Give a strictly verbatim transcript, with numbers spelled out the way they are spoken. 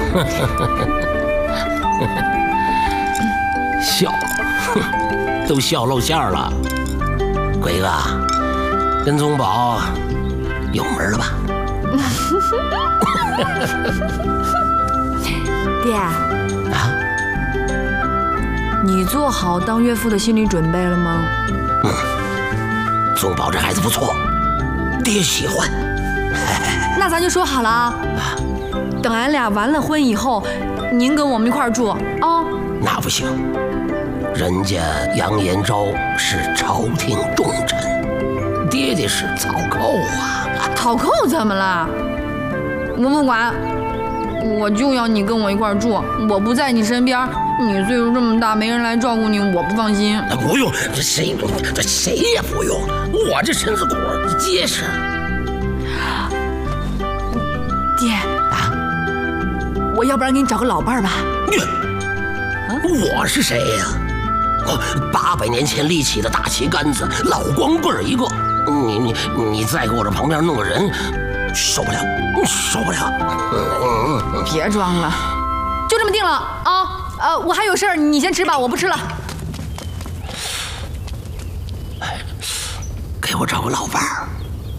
笑，都笑露馅了。鬼哥，跟宗宝有门了吧？ 爹啊，你做好当岳父的心理准备了吗？ 嗯，宗宝这孩子不错，爹喜欢。 那咱就说好了啊，等俺俩完了婚以后，您跟我们一块儿住啊。 那不行，人家杨延昭是朝廷重臣，爹爹是草寇啊。 草寇怎么了？我不管，我就要你跟我一块儿住。我不在你身边，你岁数这么大，没人来照顾你，我不放心。 那不用，这谁这谁也不用，我这身子骨结实。 爹啊，我要不然给你找个老伴儿吧。 我是谁呀？八百年前立起的大旗杆子，老光棍一个。你你你再给我这旁边弄个人，受不了，受不了。 别装了，就这么定了啊！呃，我还有事儿，你先吃吧，我不吃了。 给我找个老伴儿。